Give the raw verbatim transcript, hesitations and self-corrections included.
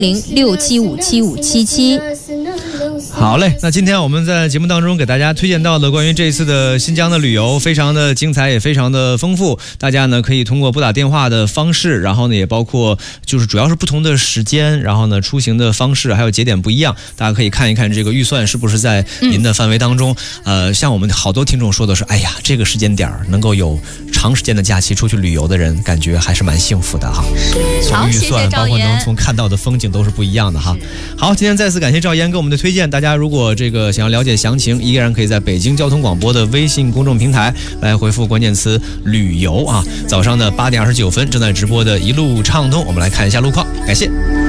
零六七五七五七七。 好嘞，那今天我们在节目当中给大家推荐到的关于这一次的新疆的旅游，非常的精彩，也非常的丰富。大家呢可以通过拨打电话的方式，然后呢也包括就是主要是不同的时间，然后呢出行的方式还有节点不一样，大家可以看一看这个预算是不是在您的范围当中。嗯、呃，像我们好多听众说的是，哎呀，这个时间点能够有长时间的假期出去旅游的人，感觉还是蛮幸福的哈。从预算包括能从看到的风景都是不一样的哈。好，今天再次感谢赵岩给我们的推荐。大家如果这个想要了解详情，依然可以在北京交通广播的微信公众平台来回复关键词旅游啊。早上的八点二十九分正在直播的一路畅通，我们来看一下路况，感谢。